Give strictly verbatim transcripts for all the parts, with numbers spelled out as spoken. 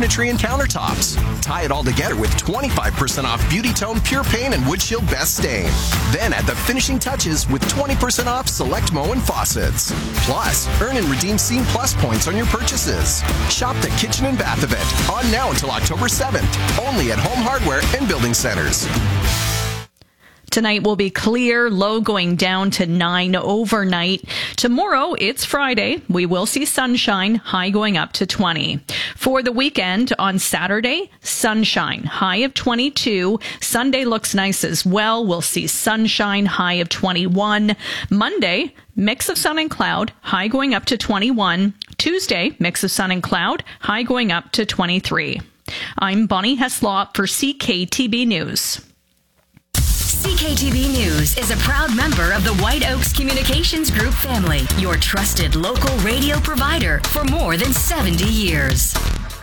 cabinetry and countertops. Tie it all together with twenty-five percent off Beauty Tone Pure Paint and Wood Shield Best Stain. Then add the finishing touches with twenty percent off Select Moen faucets. Plus, earn and redeem Scene Plus points on your purchases. Shop the kitchen and bath event on now until October seventh, only at Home Hardware and Building Centers. Tonight will be clear, low going down to nine overnight. Tomorrow, it's Friday. We will see sunshine, high going up to twenty. For the weekend, on Saturday, sunshine, high of twenty-two. Sunday looks nice as well. We'll see sunshine, high of twenty-one. Monday, mix of sun and cloud, high going up to twenty-one. Tuesday, mix of sun and cloud, high going up to twenty-three. I'm Bonnie Heslop for C K T B News. C K T B News is a proud member of the White Oaks Communications Group family, your trusted local radio provider for more than seventy years.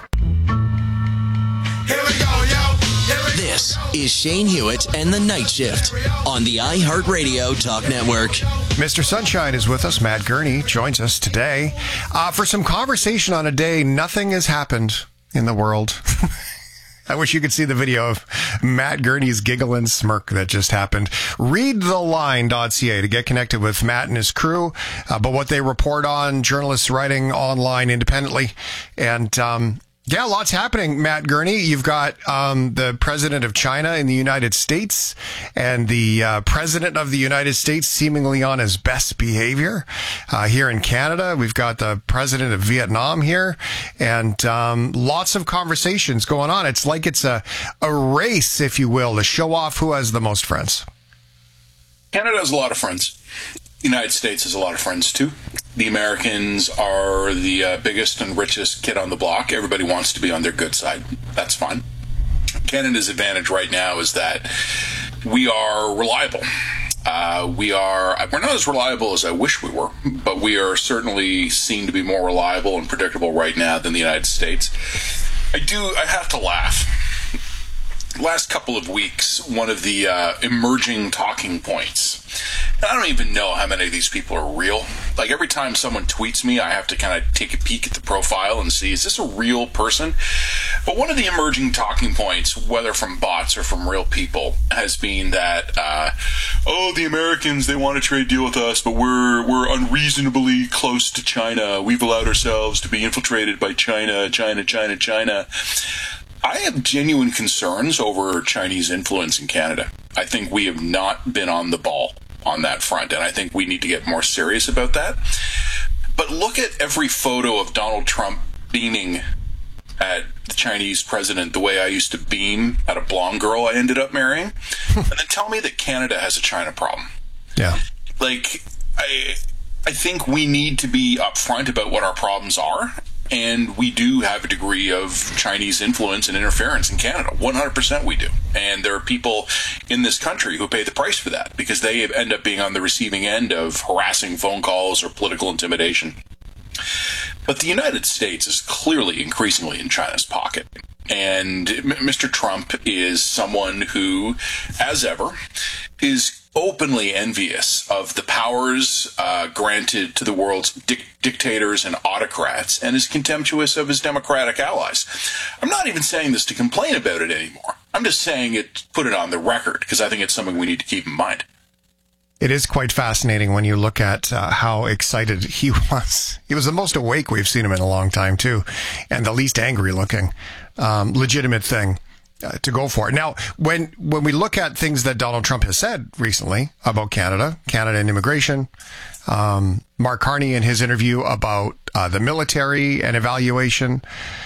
Here we go, yo. Here we this is Shane Hewitt and the Night Shift on the iHeartRadio Talk Network. Mister Sunshine is with us. Matt Gurney joins us today uh, for some conversation on a day nothing has happened in the world. I wish you could see the video of Matt Gurney's giggle and smirk that just happened. Read the line dot c a to get connected with Matt and his crew uh, about what they report on, journalists writing online independently. And, um, yeah, lots happening, Matt Gurney. You've got um, the president of China in the United States and the uh, president of the United States seemingly on his best behavior. Uh, here in Canada, we've got the president of Vietnam here, and um, lots of conversations going on. It's like it's a, a race, if you will, to show off who has the most friends. Canada has a lot of friends. The United States has a lot of friends, too. The Americans are the uh, biggest and richest kid on the block. Everybody wants to be on their good side. That's fine. Canada's advantage right now is that we are reliable. Uh, we are, we're not as reliable as I wish we were, but we are certainly seen to be more reliable and predictable right now than the United States. I do, I have to laugh. Last couple of weeks, one of the uh, emerging talking points, and I don't even know how many of these people are real. Like, every time someone tweets me, I have to kind of take a peek at the profile and see, is this a real person? But one of the emerging talking points, whether from bots or from real people, has been that, uh, oh, the Americans, they want a trade deal with us, but we're we're unreasonably close to China. We've allowed ourselves to be infiltrated by China, China, China, China. I have genuine concerns over Chinese influence in Canada. I think we have not been on the ball on that front, and I think we need to get more serious about that. But look at every photo of Donald Trump beaming at the Chinese president the way I used to beam at a blonde girl I ended up marrying, and then tell me that Canada has a China problem. Yeah. Like, I, I think we need to be upfront about what our problems are. And we do have a degree of Chinese influence and interference in Canada. one hundred percent we do. And there are people in this country who pay the price for that because they end up being on the receiving end of harassing phone calls or political intimidation. But the United States is clearly increasingly in China's pocket. And Mister Trump is someone who, as ever, is openly envious of the powers uh, granted to the world's dic- dictators and autocrats, and is contemptuous of his democratic allies. I'm not even saying this to complain about it anymore. I'm just saying it, put it on the record, because I think it's something we need to keep in mind. It is quite fascinating when you look at uh, how excited he was. He was the most awake we've seen him in a long time, too, and the least angry looking. Um, legitimate thing uh, to go for. Now, when when we look at things that Donald Trump has said recently about Canada, Canada and immigration, um, Mark Carney in his interview about uh, the military and evaluation,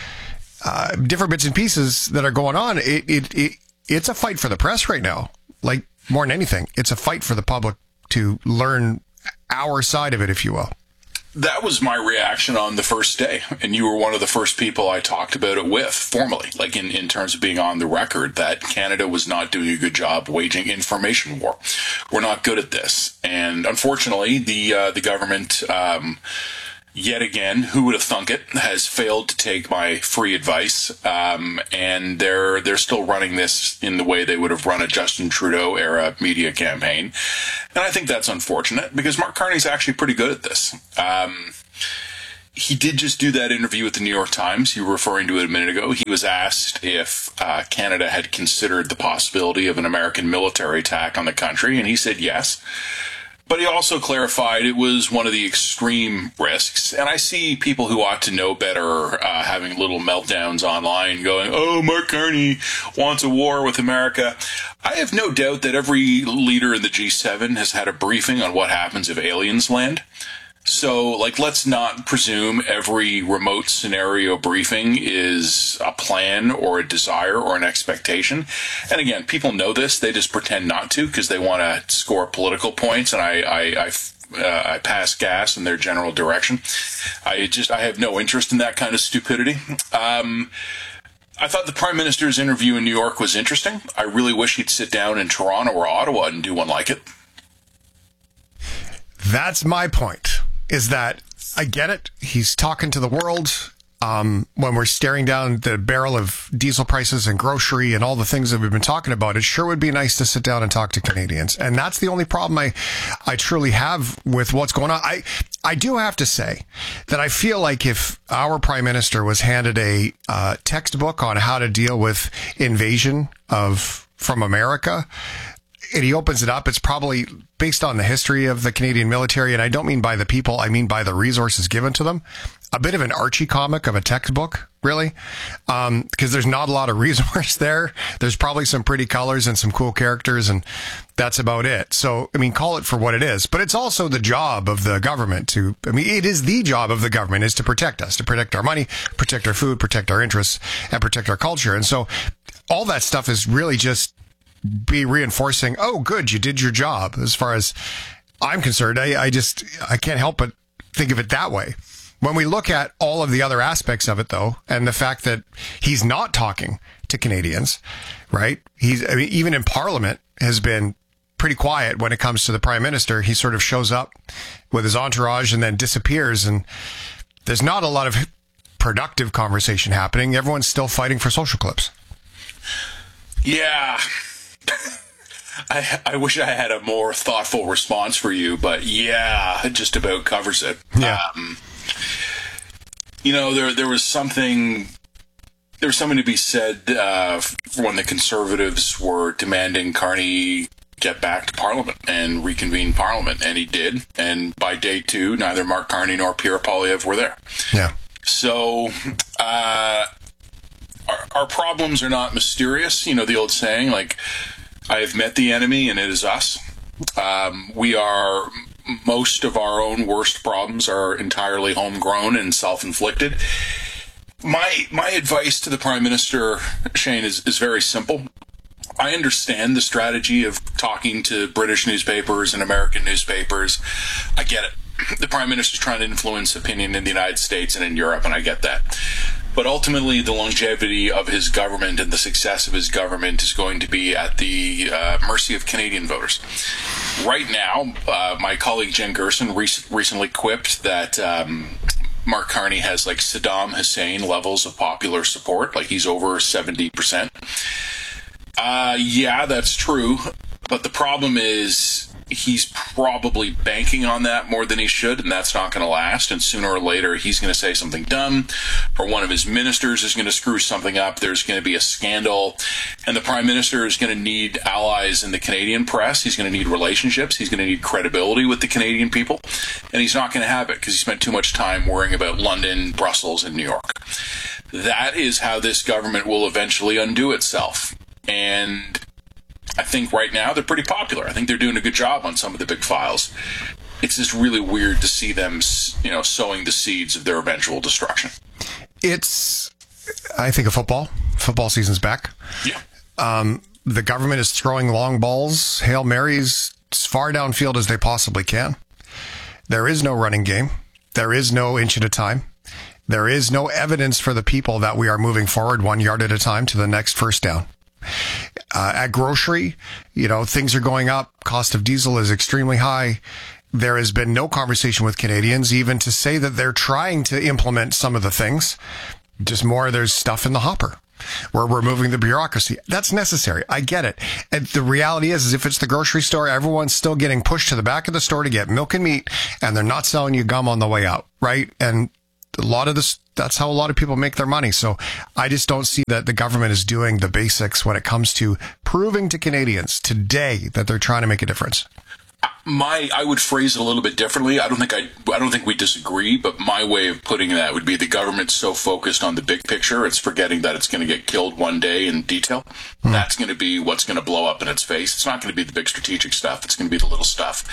uh, different bits and pieces that are going on, it, it, it it's a fight for the press right now. Like, more than anything, it's a fight for the public to learn our side of it, if you will. That was my reaction on the first day, and you were one of the first people I talked about it with formally, like in, in terms of being on the record, that Canada was not doing a good job waging information war. We're not good at this, and unfortunately, the uh, the government, um, yet again, who would have thunk it, has failed to take my free advice, um, and they're they're still running this in the way they would have run a Justin Trudeau era media campaign. And I think that's unfortunate because Mark Carney's actually pretty good at this. Um, he did just do that interview with the New York Times. You were referring to it a minute ago. He was asked if uh, Canada had considered the possibility of an American military attack on the country, and he said yes. But he also clarified it was one of the extreme risks. And I see people who ought to know better uh, having little meltdowns online going, oh, Mark Carney wants a war with America. I have no doubt that every leader in the G seven has had a briefing on what happens if aliens land. So, like, let's not presume every remote scenario briefing is a plan or a desire or an expectation. And again, people know this. They just pretend not to because they want to score political points. And I, I, I, uh, I pass gas in their general direction. I just, I have no interest in that kind of stupidity. Um, I thought the Prime Minister's interview in New York was interesting. I really wish he'd sit down in Toronto or Ottawa and do one like it. That's my point. Is that I get it. He's talking to the world. Um, when we're staring down the barrel of diesel prices and grocery and all the things that we've been talking about, it sure would be nice to sit down and talk to Canadians. And that's the only problem I, I truly have with what's going on. I, I do have to say that I feel like if our Prime Minister was handed a uh, textbook on how to deal with invasion of from America, and he opens it up, it's probably based on the history of the Canadian military. And I don't mean by the people, I mean by the resources given to them. A bit of an Archie comic of a textbook, really, um, because there's not a lot of resource there. There's probably some pretty colors and some cool characters, and that's about it. So, I mean, call it for what it is. But it's also the job of the government to, I mean, it is the job of the government is to protect us, to protect our money, protect our food, protect our interests, and protect our culture. And so all that stuff is really just be reinforcing, oh, good, you did your job. As far as I'm concerned, I, I just, I can't help but think of it that way. When we look at all of the other aspects of it, though, and the fact that he's not talking to Canadians, right? He's, I mean, even in Parliament has been pretty quiet when it comes to the Prime Minister. He sort of shows up with his entourage and then disappears. And there's not a lot of productive conversation happening. Everyone's still fighting for social clips. Yeah. I, I wish I had a more thoughtful response for you, but yeah, it just about covers it. Yeah. Um, you know, there there was something there was something to be said uh, when the Conservatives were demanding Carney get back to Parliament and reconvene Parliament, and he did. And by day two, neither Mark Carney nor Pierre Poilievre were there. Yeah. So. Uh, Our, our problems are not mysterious. You know, the old saying, like, I have met the enemy and it is us. Um, we are, most of our own worst problems are entirely homegrown and self-inflicted. My, my advice to the Prime Minister, Shane, is, is very simple. I understand the strategy of talking to British newspapers and American newspapers. I get it. The Prime Minister is trying to influence opinion in the United States and in Europe, and I get that. But ultimately, the longevity of his government and the success of his government is going to be at the uh, mercy of Canadian voters. Right now, uh, my colleague Jen Gerson re- recently quipped that um, Mark Carney has like Saddam Hussein levels of popular support, like he's over seventy percent. Uh, yeah, that's true. But the problem is he's probably banking on that more than he should, and that's not going to last. And sooner or later, he's going to say something dumb, or one of his ministers is going to screw something up. There's going to be a scandal, and the Prime Minister is going to need allies in the Canadian press. He's going to need relationships. He's going to need credibility with the Canadian people, and he's not going to have it because he spent too much time worrying about London, Brussels, and New York. That is how this government will eventually undo itself. And I think right now they're pretty popular. I think they're doing a good job on some of the big files. It's just really weird to see them, you know, sowing the seeds of their eventual destruction. It's, I think, of football. Football season's back. Yeah. Um, the government is throwing long balls, Hail Marys, as far downfield as they possibly can. There is no running game. There is no inch at a time. There is no evidence for the people that we are moving forward one yard at a time to the next first down. Uh, at grocery, you know, things are going up. Cost of diesel is extremely high. There has been no conversation with Canadians, even to say that they're trying to implement some of the things. Just more, there's stuff in the hopper where we're moving the bureaucracy. That's necessary. I get it. And the reality is, is if it's the grocery store, everyone's still getting pushed to the back of the store to get milk and meat, and they're not selling you gum on the way out, right? And a lot of this, that's how a lot of people make their money. So I just don't see that the government is doing the basics when it comes to proving to Canadians today that they're trying to make a difference. My, I would phrase it a little bit differently. I don't think I, I don't think we disagree, but my way of putting that would be the government's so focused on the big picture, it's forgetting that it's going to get killed one day in detail. Hmm. That's going to be what's going to blow up in its face. It's not going to be the big strategic stuff. It's going to be the little stuff.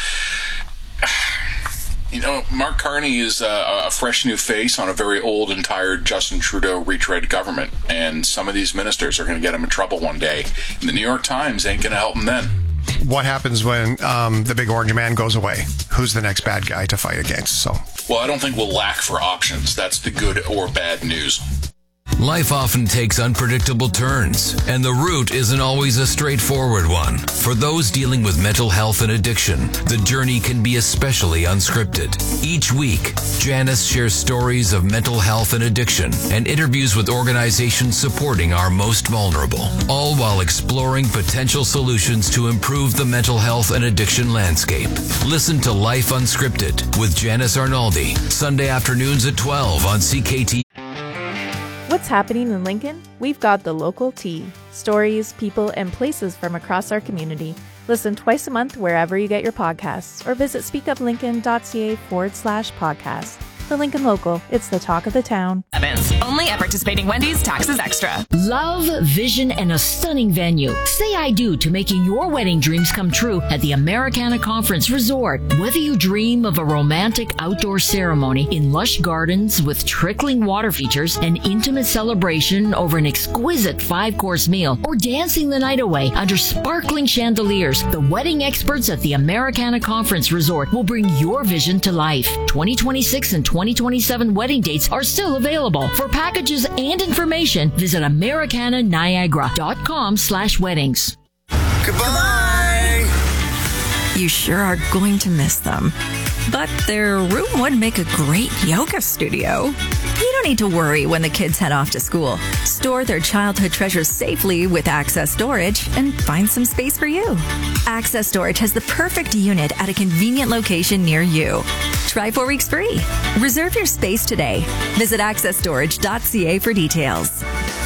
You know, Mark Carney is a, a fresh new face on a very old and tired Justin Trudeau retread government, and some of these ministers are going to get him in trouble one day. And the New York Times ain't going to help him then. What happens when um, the big orange man goes away? Who's the next bad guy to fight against? So, well, I don't think we'll lack for options. That's the good or bad news. Life often takes unpredictable turns, and the route isn't always a straightforward one. For those dealing with mental health and addiction, the journey can be especially unscripted. Each week, Janice shares stories of mental health and addiction and interviews with organizations supporting our most vulnerable, all while exploring potential solutions to improve the mental health and addiction landscape. Listen to Life Unscripted with Janice Arnaldi, Sunday afternoons at twelve on C K T. What's happening in Lincoln? We've got the local tea. Stories, people, and places from across our community. Listen twice a month wherever you get your podcasts or visit speakuplincoln.ca forward slash podcast. The Lincoln Local, it's the talk of the town. Only at participating Wendy's, taxes extra. Love, vision, and a stunning venue. Say I do to making your wedding dreams come true at the Americana Conference Resort. Whether you dream of a romantic outdoor ceremony in lush gardens with trickling water features, an intimate celebration over an exquisite five-course meal, or dancing the night away under sparkling chandeliers, the wedding experts at the Americana Conference Resort will bring your vision to life. twenty twenty-six and twenty twenty-seven wedding dates are still available. For packages and information, visit americana niagara dot com slash weddings. Goodbye! You sure are going to miss them. But their room would make a great yoga studio. You don't need to worry when the kids head off to school. Store their childhood treasures safely with Access Storage and find some space for you. Access Storage has the perfect unit at a convenient location near you. Try four weeks free. Reserve your space today. Visit access storage dot c a for details.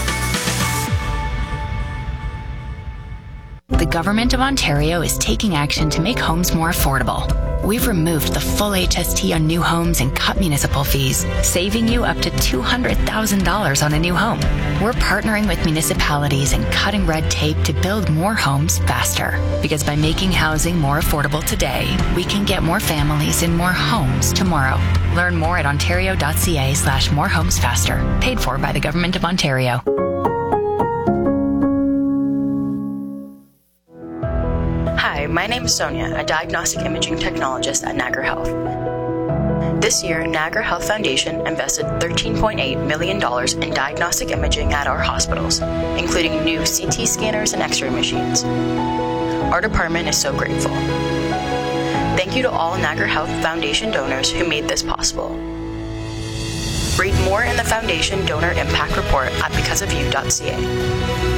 The Government of Ontario is taking action to make homes more affordable. We've removed the full H S T on new homes and cut municipal fees, saving you up to two hundred thousand dollars on a new home. We're partnering with municipalities and cutting red tape to build more homes faster. Because by making housing more affordable today, we can get more families in more homes tomorrow. Learn more at ontario dot c a slash more homes faster. Paid for by the Government of Ontario. Hi, my name is Sonia, a diagnostic imaging technologist at Niagara Health. This year, Niagara Health Foundation invested thirteen point eight million dollars in diagnostic imaging at our hospitals, including new C T scanners and X-ray machines. Our department is so grateful. Thank you to all Niagara Health Foundation donors who made this possible. Read more in the Foundation Donor Impact Report at because of you dot c a.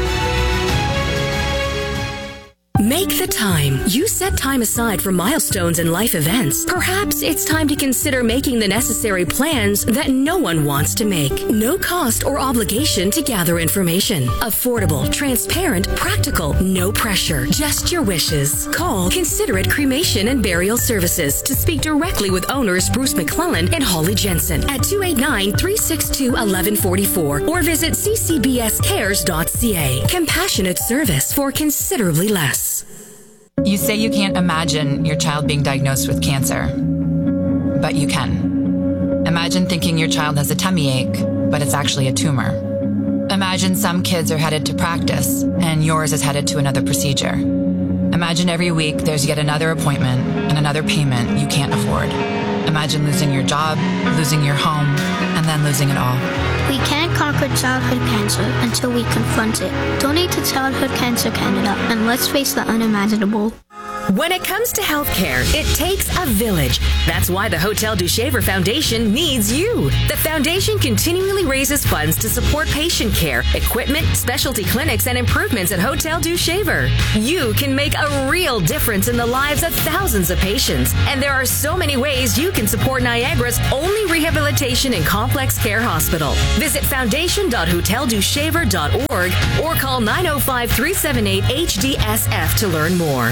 Make the time. You set time aside for milestones and life events. Perhaps it's time to consider making the necessary plans that no one wants to make. No cost or obligation to gather information. Affordable, transparent, practical, no pressure. Just your wishes. Call Considerate Cremation and Burial Services to speak directly with owners Bruce McClellan and Holly Jensen at two eight nine, three six two, one one four four or visit c c b s cares dot c a. Compassionate service for considerably less. You say you can't imagine your child being diagnosed with cancer, but you can. Imagine thinking your child has a tummy ache, but it's actually a tumor. Imagine some kids are headed to practice, and yours is headed to another procedure. Imagine every week there's yet another appointment and another payment you can't afford. Imagine losing your job, losing your home, and then losing it all. We can't conquer childhood cancer until we confront it. Donate to Childhood Cancer Canada and let's face the unimaginable. When it comes to healthcare, it takes a village. That's why the Hotel du Shaver Foundation needs you. The foundation continually raises funds to support patient care, equipment, specialty clinics, and improvements at Hotel du Shaver. You can make a real difference in the lives of thousands of patients. And there are so many ways you can support Niagara's only rehabilitation and complex care hospital. Visit foundation dot hotel du shaver dot org or call nine oh five, three seven eight, H D S F to learn more.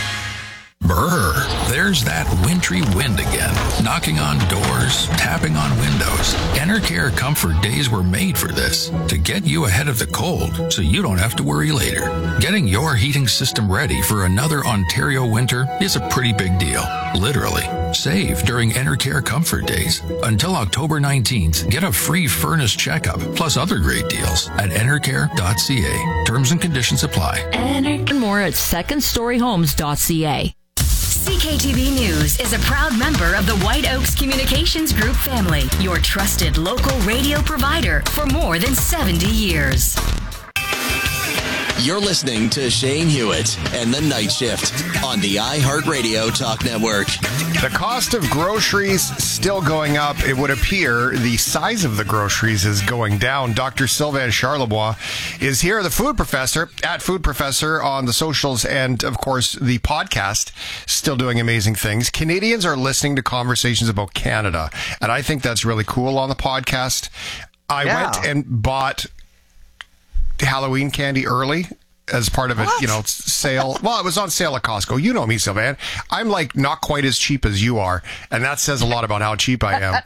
Brr, there's that wintry wind again, knocking on doors, tapping on windows. Enercare Comfort Days were made for this, to get you ahead of the cold so you don't have to worry later. Getting your heating system ready for another Ontario winter is a pretty big deal, literally. Save during Enercare Comfort Days. Until October nineteenth, get a free furnace checkup, plus other great deals at enercare dot c a. Terms and conditions apply. And more at second story homes dot c a. C K T V News is a proud member of the White Oaks Communications Group family, your trusted local radio provider for more than seventy years. You're listening to Shane Hewitt and the Night Shift on the iHeartRadio Talk Network. The cost of groceries still going up. It would appear the size of the groceries is going down. Doctor Sylvain Charlebois is here, the food professor, at Food Professor on the socials and, of course, the podcast, still doing amazing things. Canadians are listening to conversations about Canada, and I think that's really cool on the podcast. I yeah. went and bought Halloween candy early as part of a, what? you know, sale. Well, it was on sale at Costco. You know me, Sylvain. I'm like not quite as cheap as you are, and that says a lot about how cheap I am.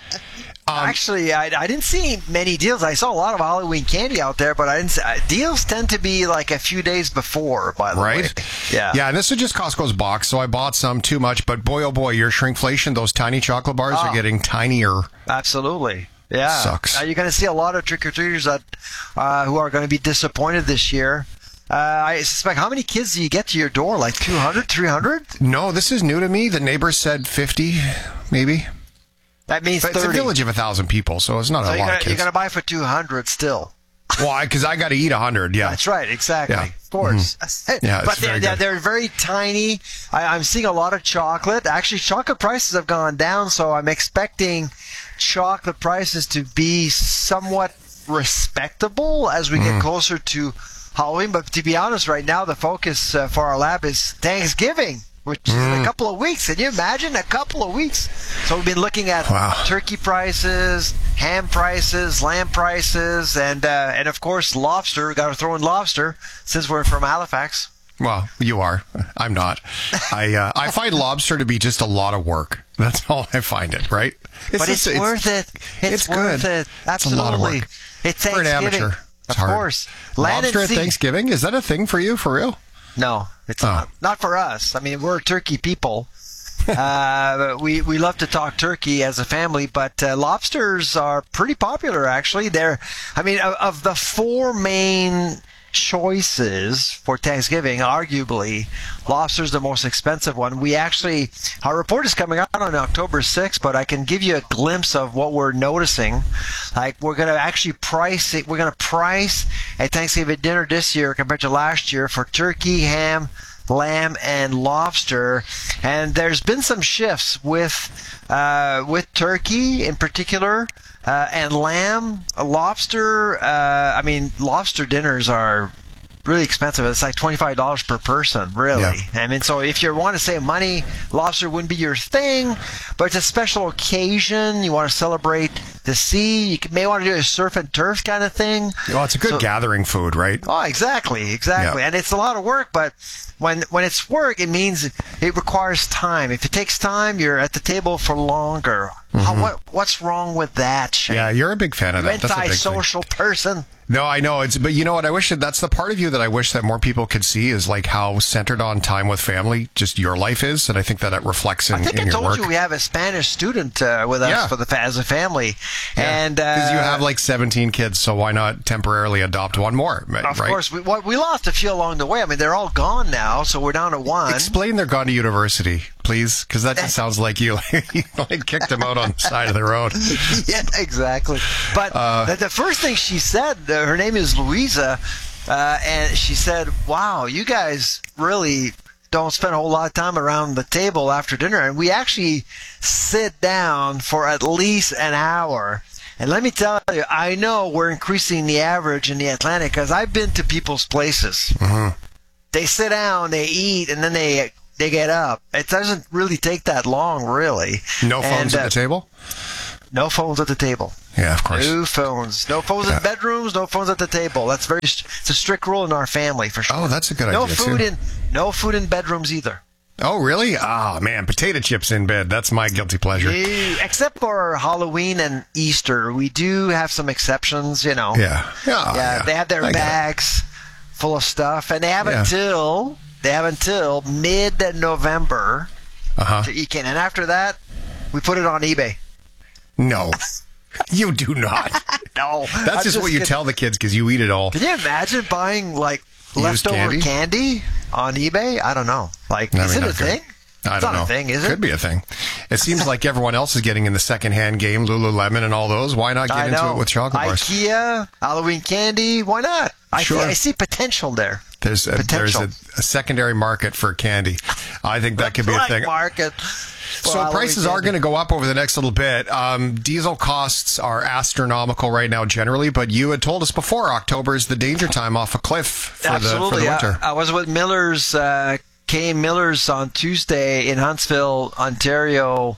Um, Actually, I, I didn't see many deals. I saw a lot of Halloween candy out there, but I didn't see, uh, deals tend to be like a few days before, by the right? way. Yeah. Yeah, and this is just Costco's box, so I bought some too much, but boy, oh boy, your shrinkflation, those tiny chocolate bars oh, are getting tinier. Absolutely. Yeah. Sucks. Uh, you're going to see a lot of trick-or-treaters that, uh, who are going to be disappointed this year. Uh, I suspect, how many kids do you get to your door? Like two hundred, three hundred? No, this is new to me. The neighbors said fifty, maybe. That means but thirty. It's a village of one thousand people, so it's not so a lot gotta, of kids. You're going to buy for two hundred still. Why? Because I got to eat one hundred, yeah. That's right, exactly. Yeah. Of course. Mm-hmm. Yeah, but they're, they're, they're very tiny. I, I'm seeing a lot of chocolate. Actually, chocolate prices have gone down, so I'm expecting chocolate prices to be somewhat respectable as we mm. get closer to Halloween. But to be honest, right now, the focus uh, for our lab is Thanksgiving, which is mm. in a couple of weeks. Can you imagine? A couple of weeks. So we've been looking at wow. turkey prices, ham prices, lamb prices, and uh, and of course lobster. We've got to throw in lobster since we're from Halifax. Well, you are. I'm not. I uh, I find lobster to be just a lot of work. That's all I find it, right? It's but just, it's, it's worth it. It's, it's worth good. it. Absolutely. It's a lot of work. It's for an amateur. It's of hard. course. Land lobster at sea. Thanksgiving? Is that a thing for you, for real? No, it's oh. not. Not for us. I mean, we're turkey people. uh, we we love to talk turkey as a family, but uh, lobsters are pretty popular. Actually, they're. I mean, of, of the four main choices for Thanksgiving, arguably lobster's the most expensive one. We actually, our report is coming out on October sixth, but I can give you a glimpse of what we're noticing. Like, we're going to actually price it, we're going to price a Thanksgiving dinner this year compared to last year for turkey, ham, lamb, and lobster. And there's been some shifts with uh, with turkey in particular. Uh, and lamb, lobster, uh, I mean, lobster dinners are really expensive. It's like twenty-five dollars per person, really. Yeah. I mean, so if you want to save money, lobster wouldn't be your thing, but it's a special occasion. You want to celebrate the sea. You may want to do a surf and turf kind of thing. Well, it's a good so, gathering food, right? Oh, exactly, exactly. Yeah. And it's a lot of work, but when when it's work, it means it requires time. If it takes time, you're at the table for longer. Mm-hmm. How, what What's wrong with that, Shane? Yeah, you're a big fan of that. That's a big thing. Antisocial person. No, I know. It's, but you know what? I wish that that's the part of you that I wish that more people could see is like how centered on time with family just your life is, and I think that it reflects in, I think in I your told work. you we have a Spanish student uh, with us yeah. for the as a family, yeah. and because uh, you have like seventeen kids, so why not temporarily adopt one more? Right? Of course, we we lost a few along the way. I mean, they're all gone now, so we're down to one. Explain they're gone to university, please, because that just sounds like you like, like kicked them out on the side of the road. Yeah, exactly. But uh, the, the first thing she said, uh, her name is Louisa, uh, and she said, "Wow, you guys really don't spend a whole lot of time around the table after dinner, and we actually sit down for at least an hour. And let me tell you, I know we're increasing the average in the Atlantic because I've been to people's places. Mm-hmm. They sit down, they eat, and then they they get up. It doesn't really take that long, really. No phones and, uh, at the table? No phones at the table. Yeah, of course. No phones. No phones Yeah. in bedrooms. No phones at the table. That's very. It's a strict rule in our family for sure. Oh, that's a good no idea, food too. in. No food in bedrooms either. Oh, really? Ah, man, potato chips in bed. That's my guilty pleasure. Ew. Except for Halloween and Easter, we do have some exceptions. You know. Yeah. Yeah. Yeah. They have their I get it. bags full of stuff, and they have Yeah. until they have until mid-November Uh-huh. to eat candy, and after that, we put it on eBay. No, you do not. No, That's I'm just what you kidding. tell the kids because you eat it all. Can you imagine buying like Used leftover candy? candy? on eBay? I don't know. Like, I is mean, it a not good. thing? I It's don't not know. a thing, is it? Could be a thing. It seems like everyone else is getting in the secondhand game, Lululemon and all those. Why not get I into know. it with chocolate bars? IKEA, Halloween candy. Why not? I, Sure. I see potential there. There's a, there's Potential. a, a secondary market for candy. I think that could be a Black thing. market. for So Halloween prices are candy. going to go up over the next little bit. Um, diesel costs are astronomical right now generally, but you had told us before October is the danger time off a cliff for the, for Absolutely. the winter. I, I was with Miller's, uh, K Miller's on Tuesday in Huntsville, Ontario,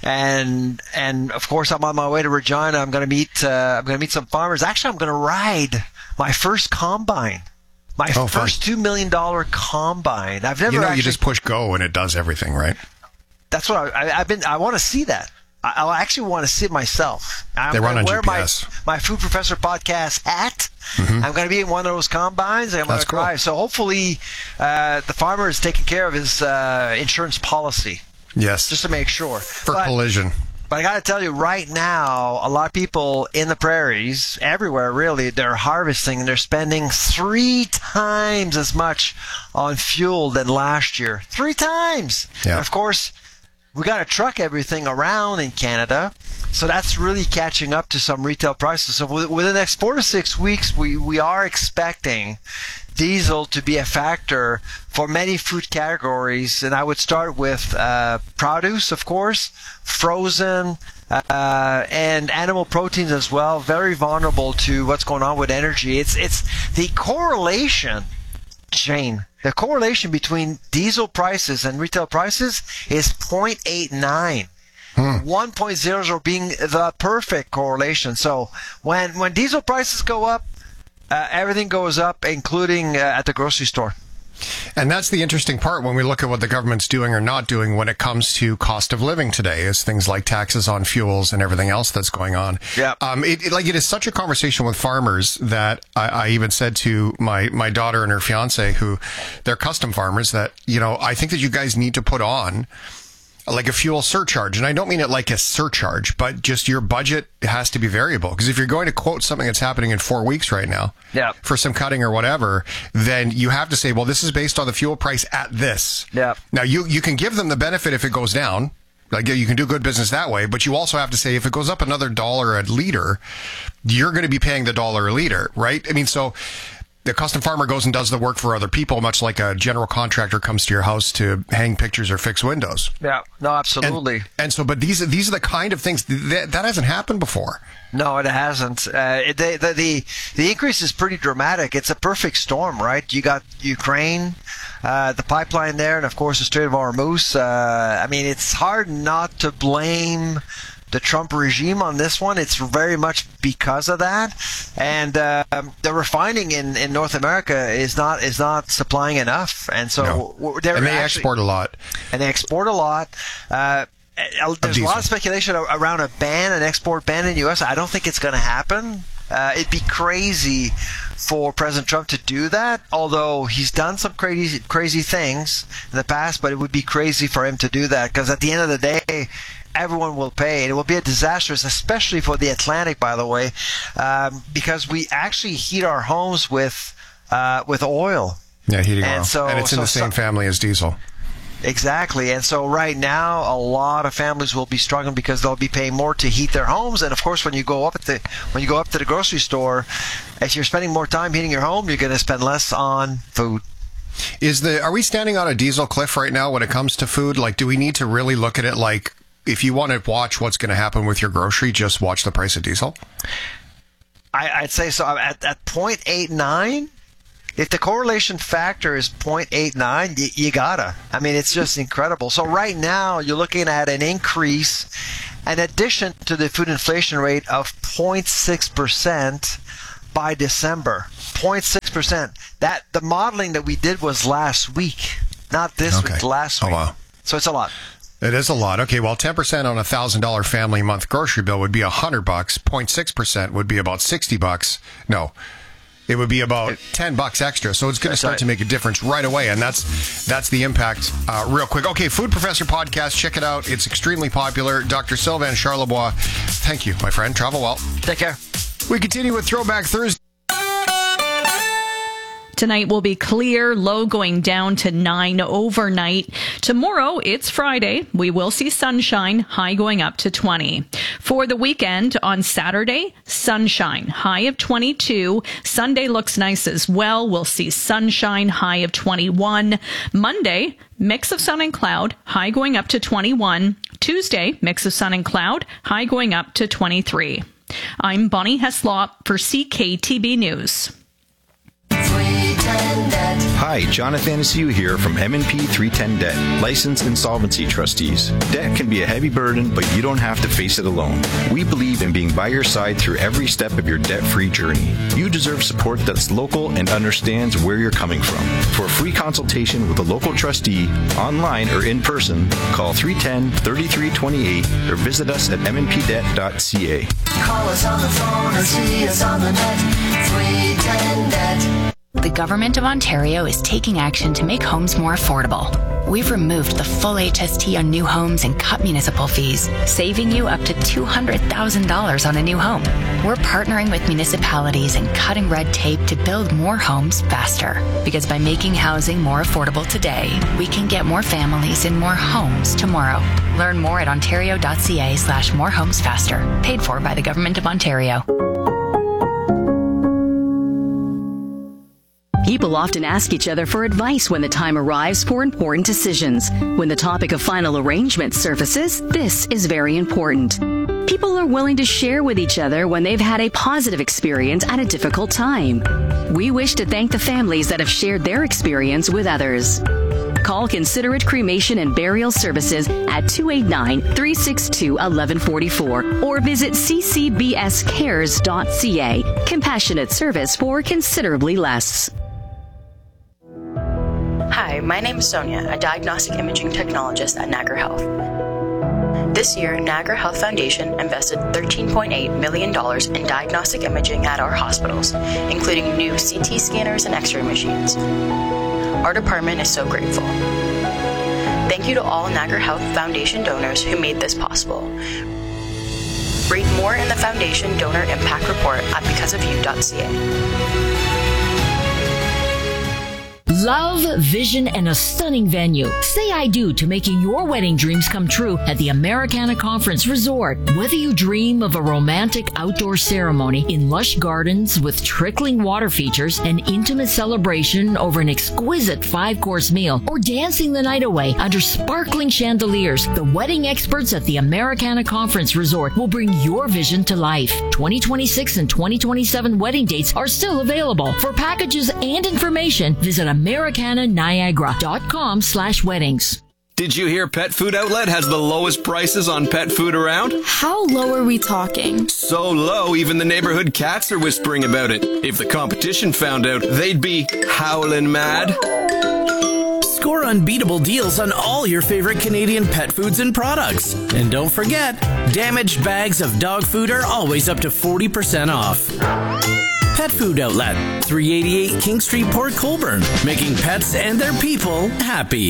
and and of course I'm on my way to Regina. I'm going to meet uh, I'm going to meet some farmers. Actually, I'm going to ride my first combine, my Oh, fun. first two million dollar combine. I've never You know, actually. you just push go and it does everything, right? That's what I, I, I've been. I want to see that. I, I actually want to see it myself. I'm They run gonna on wear G P S. My, my Food Professor podcast hat. Mhm. I'm going to be in one of those combines. And I'm going That's to cool. drive. So hopefully, uh, the farmer is taking care of his uh, insurance policy Yes. just to make sure. For but, collision. but I got to tell you, right now, a lot of people in the prairies, everywhere really, they're harvesting and they're spending three times as much on fuel than last year. Three times. Yeah. And of course, we got to truck everything around in Canada. So that's really catching up to some retail prices. So within the next four to six weeks, we, we are expecting diesel to be a factor for many food categories. And I would start with uh, produce, of course, frozen, uh, and animal proteins as well. Very vulnerable to what's going on with energy. It's, it's the correlation, Shane. The correlation between diesel prices and retail prices is zero point eight nine. one point zero being the perfect correlation. So when when diesel prices go up, uh, everything goes up, including uh, at the grocery store. And that's the interesting part when we look at what the government's doing or not doing when it comes to cost of living today, is things like taxes on fuels and everything else that's going on. Yeah. Um, it, it, like it is such a conversation with farmers that I, I even said to my, my daughter and her fiance, who they're custom farmers, that, you know, I think that you guys need to put on like a fuel surcharge. And I don't mean it like a surcharge, but just your budget has to be variable. Because if you're going to quote something that's happening in four weeks right now Yeah. for some cutting or whatever, then you have to say, well, this is based on the fuel price at this. Yeah. Now, you, you can give them the benefit if it goes down. Like, you can do good business that way, but you also have to say if it goes up another dollar a liter, you're going to be paying the dollar a liter, right? I mean, so the custom farmer goes and does the work for other people, much like a general contractor comes to your house to hang pictures or fix windows. Yeah. No, absolutely. And, and so, but these are, these are the kind of things that, that hasn't happened before. No, it hasn't. Uh, it, they, the, the the increase is pretty dramatic. It's a perfect storm, right? You got Ukraine, uh, the pipeline there, and of course the Strait of Hormuz. Uh, I mean, it's hard not to blame the Trump regime on this one. It's very much because of that, and uh, the refining in, in North America is not is not supplying enough, and so No. w- they're And they actually- export a lot. and they export a lot. Uh, there's a lot diesel. of speculation a- around a ban, an export ban in the U S. I don't think it's going to happen. Uh, it'd be crazy for President Trump to do that, although he's done some crazy, crazy things in the past, but it would be crazy for him to do that because at the end of the day, everyone will pay. And it will be a disastrous, especially for the Atlantic, by the way, um, because we actually heat our homes with uh, with oil. Yeah, heating And oil. so- and it's in so the same some- family as diesel. Exactly. And so right now, a lot of families will be struggling because they'll be paying more to heat their homes. And of course, when you go up at the when you go up to the grocery store, if you're spending more time heating your home, you're going to spend less on food. Is the are we standing on a diesel cliff right now when it comes to food? Like, do we need to really look at it like, if you want to watch what's going to happen with your grocery, just watch the price of diesel? I, I'd say so. At, at zero point eight nine, if the correlation factor is zero point eight nine, you, you gotta. I mean, it's just incredible. So right now, you're looking at an increase, an addition to the food inflation rate of zero point six percent by December. zero point six percent. That the modeling that we did was last week, not this Okay. week, last week. Oh, wow. So it's a lot. It is a lot. Okay, well, ten percent on a one thousand dollars family month grocery bill would be one hundred bucks. zero point six percent would be about sixty bucks. No, it would be about ten bucks extra. So it's going to start right. to make a difference right away, and that's that's the impact uh, real quick. Okay, Food Professor Podcast, check it out. It's extremely popular. Doctor Sylvain Charlebois, thank you, my friend. Travel well. Take care. We continue with Throwback Thursday. Tonight will be clear, low going down to nine overnight. Tomorrow, it's Friday. We will see sunshine, high going up to twenty. For the weekend, on Saturday, sunshine, high of twenty-two. Sunday looks nice as well. We'll see sunshine, high of twenty-one. Monday, mix of sun and cloud, high going up to twenty-one. Tuesday, mix of sun and cloud, high going up to twenty-three. I'm Bonnie Heslop for C K T B News. Hi, Jonathan Asiu here from M and P three ten Debt, licensed insolvency trustees. Debt can be a heavy burden, but you don't have to face it alone. We believe in being by your side through every step of your debt-free journey. You deserve support that's local and understands where you're coming from. For a free consultation with a local trustee, online or in person, call three one zero, three three two eight or visit us at m n p debt dot c a. Call us on the phone or see us on the net. three ten debt. The Government of Ontario is taking action to make homes more affordable. We've removed the full H S T on new homes and cut municipal fees, saving you up to two hundred thousand dollars on a new home. We're partnering with municipalities and cutting red tape to build more homes faster. Because by making housing more affordable today, we can get more families in more homes tomorrow. Learn more at ontario.ca slash more homes faster. Paid for by the Government of Ontario. People often ask each other for advice when the time arrives for important decisions. When the topic of final arrangement surfaces, this is very important. People are willing to share with each other when they've had a positive experience at a difficult time. We wish to thank the families that have shared their experience with others. Call Considerate Cremation and Burial Services at two eight nine, three six two, one one four four or visit c c b s cares dot c a. Compassionate service for considerably less. Hi, my name is Sonia, a diagnostic imaging technologist at Niagara Health. This year, Niagara Health Foundation invested thirteen point eight million dollars in diagnostic imaging at our hospitals, including new C T scanners and X-ray machines. Our department is so grateful. Thank you to all Niagara Health Foundation donors who made this possible. Read more in the Foundation Donor Impact Report at because of you dot c a. Love, vision, and a stunning venue. Say I do to making your wedding dreams come true at the Americana Conference Resort. Whether you dream of a romantic outdoor ceremony in lush gardens with trickling water features, an intimate celebration over an exquisite five-course meal, or dancing the night away under sparkling chandeliers, the wedding experts at the Americana Conference Resort will bring your vision to life. twenty twenty-six and twenty twenty-seven wedding dates are still available. For packages and information, visit americana niagara dot com slash weddings. Did you hear Pet Food Outlet has the lowest prices on pet food around? How low are we talking? So low, even the neighborhood cats are whispering about it. If the competition found out, they'd be howling mad. Score unbeatable deals on all your favorite Canadian pet foods and products. And don't forget, damaged bags of dog food are always up to forty percent off. Pet Food Outlet, three eighty-eight King Street, Port Colborne, making pets and their people happy.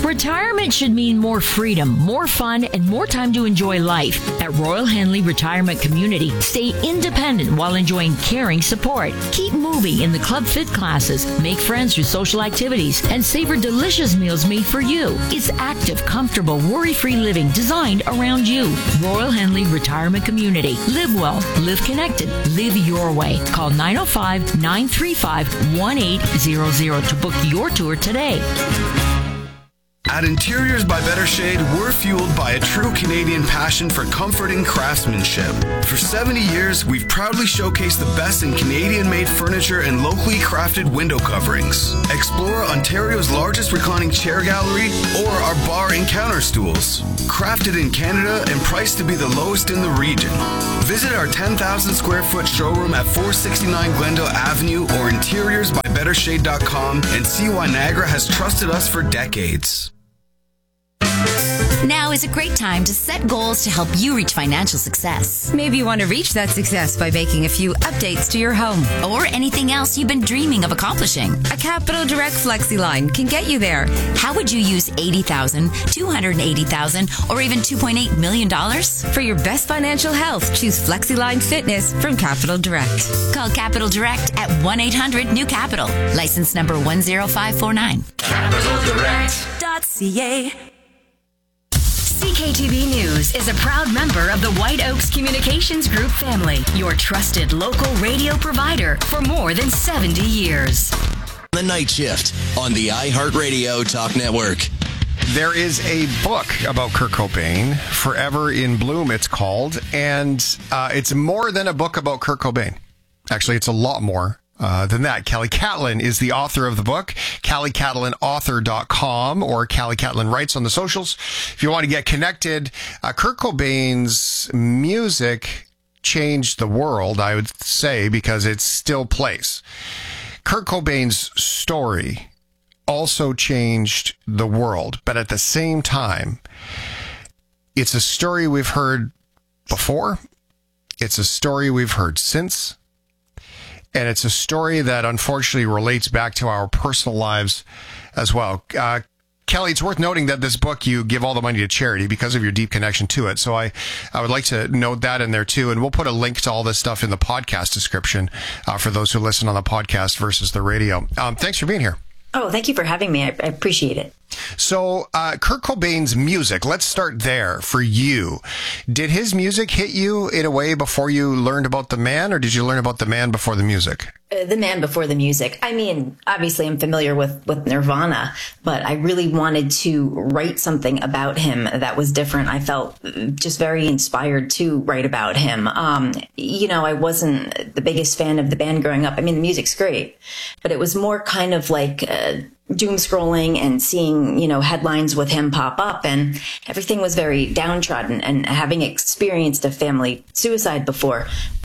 Retirement should mean more freedom, more fun, and more time to enjoy life. At Royal Henley Retirement Community, stay independent while enjoying caring support. Keep moving in the Club Fit classes, make friends through social activities, and savor delicious meals made for you. It's active, comfortable, worry-free living designed around you. Royal Henley Retirement Community. Live well, live connected, live your way. Call nine oh five, nine three five, one eight zero zero to book your tour today. At Interiors by Better Shade, we're fueled by a true Canadian passion for comfort and craftsmanship. For seventy years, we've proudly showcased the best in Canadian-made furniture and locally crafted window coverings. Explore Ontario's largest reclining chair gallery or our bar and counter stools. Crafted in Canada and priced to be the lowest in the region. Visit our ten thousand square foot showroom at four sixty-nine Glendale Avenue or interiors by better shade dot com and see why Niagara has trusted us for decades. Now is a great time to set goals to help you reach financial success. Maybe you want to reach that success by making a few updates to your home or anything else you've been dreaming of accomplishing. A Capital Direct FlexiLine can get you there. How would you use eighty thousand dollars, two hundred eighty thousand dollars, or even two point eight million dollars? For your best financial health, choose FlexiLine Fitness from Capital Direct. Call Capital Direct at one eight hundred new capital. License number one zero five four nine. capital direct dot c a. C K T V News is a proud member of the White Oaks Communications Group family, your trusted local radio provider for more than seventy years. The Night Shift on the iHeartRadio Talk Network. There is a book about Kurt Cobain, Forever in Bloom it's called, and uh, it's more than a book about Kurt Cobain. Actually, it's a lot more. Uh, than that. Kelly Catlin is the author of the book, Kelly Catlin author dot com or Kelly Catlin Writes on the socials. If you want to get connected, uh, Kurt Cobain's music changed the world, I would say, because it still plays. Kurt Cobain's story also changed the world, but at the same time, it's a story we've heard before. It's a story we've heard since. And it's a story that unfortunately relates back to our personal lives as well. Uh, Kelly, it's worth noting that this book, you give all the money to charity because of your deep connection to it. So I, I would like to note that in there too. And we'll put a link to all this stuff in the podcast description uh, for those who listen on the podcast versus the radio. Um, thanks for being here. Oh, thank you for having me. I, I appreciate it. So, uh, Kurt Cobain's music, let's start there for you. Did his music hit you in a way before you learned about the man, or did you learn about the man before the music? Uh, the man before the music. I mean, obviously I'm familiar with, with Nirvana, but I really wanted to write something about him that was different. I felt just very inspired to write about him. Um, you know, I wasn't the biggest fan of the band growing up. I mean, the music's great, but it was more kind of like uh, doom scrolling and seeing, you know, headlines with him pop up, and everything was very downtrodden. And having experienced a family suicide before,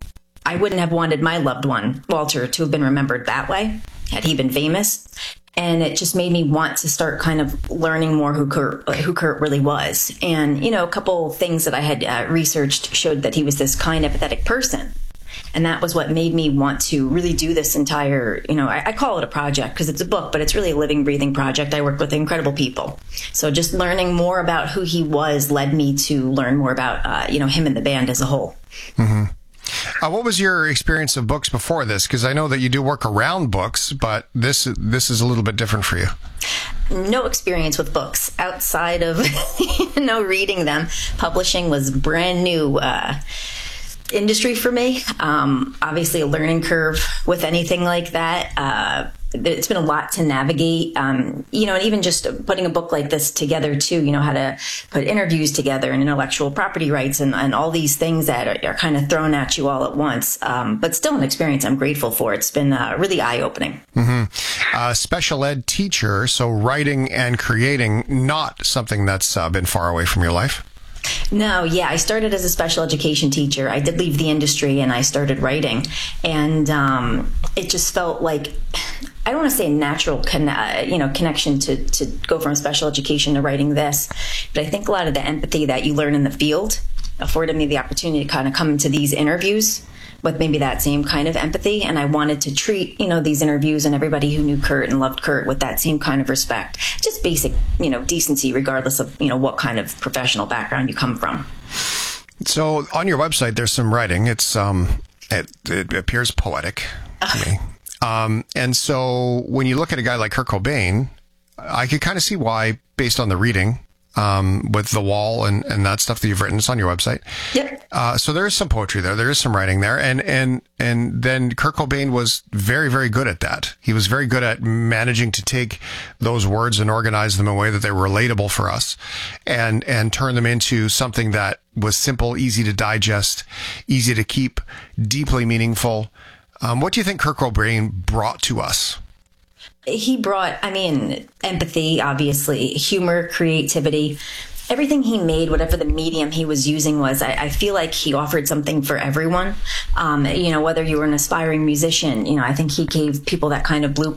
I wouldn't have wanted my loved one, Walter, to have been remembered that way had he been famous. And it just made me want to start kind of learning more who Kurt, who Kurt really was. And, you know, a couple things that I had uh, researched showed that he was this kind, empathetic person. And that was what made me want to really do this entire, you know, I, I call it a project because it's a book, but it's really a living, breathing project. I work with incredible people. So just learning more about who he was led me to learn more about, uh, you know, him and the band as a whole. Mm-hmm. Uh, what was your experience of books before this? Because I know that you do work around books, but this this is a little bit different for you. No experience with books outside of, you know, reading them. Publishing was brand new uh, industry for me. Um, obviously, a learning curve with anything like that. Uh, it's been a lot to navigate, um, you know, and even just putting a book like this together too, you know, how to put interviews together and intellectual property rights and, and all these things that are, are kind of thrown at you all at once. Um, but still an experience I'm grateful for. It's been uh, really eye-opening. Mm-hmm. Uh, special ed teacher, so writing and creating, not something that's uh, been far away from your life. No, yeah, I started as a special education teacher. I did leave the industry and I started writing. And um, it just felt like, I don't want to say a natural con- uh, you know, connection to, to go from special education to writing this. But I think a lot of the empathy that you learn in the field afforded me the opportunity to kind of come into these interviews with maybe that same kind of empathy. And I wanted to treat, you know, these interviews and everybody who knew Kurt and loved Kurt with that same kind of respect. Just basic, you know, decency, regardless of, you know, what kind of professional background you come from. So on your website, there's some writing. It's, um, it, it appears poetic to me. Um, and so when you look at a guy like Kurt Cobain, I could kind of see why, based on the reading, um, with The Wall and, and that stuff that you've written. It's on your website. Yep. Uh, so there is some poetry there. There is some writing there. And, and, and then Kurt Cobain was very, very good at that. He was very good at managing to take those words and organize them in a way that they were relatable for us and, and turn them into something that was simple, easy to digest, easy to keep, deeply meaningful. Um, what do you think Kurt Cobain brought to us? He brought, I mean, empathy, obviously, humor, creativity, everything he made, whatever the medium he was using was, I, I feel like he offered something for everyone. Um, you know, whether you were an aspiring musician, you know, I think he gave people that kind of blue,